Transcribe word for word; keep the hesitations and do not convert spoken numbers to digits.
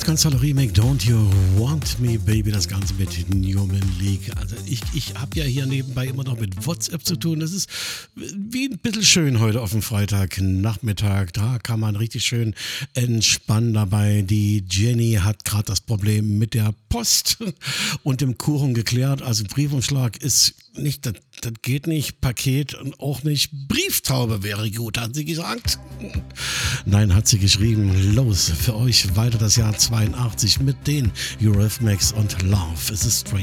ganz toller Remake, Don't You Want Me Baby, das Ganze mit Newman League. Also ich, ich habe ja hier nebenbei immer noch mit WhatsApp zu tun. Das ist wie ein bisschen schön heute auf dem Freitagnachmittag. Da kann man richtig schön entspannen dabei. Die Jenny hat gerade das Problem mit der Post und dem Kuchen geklärt. Also Briefumschlag ist nicht, das, das geht nicht, Paket und auch nicht, Brieftaube wäre gut, hat sie gesagt. Nein, hat sie geschrieben. Los, für euch weiter das Jahr zweiundachtzig mit den Eurythmics und Love is a Stranger.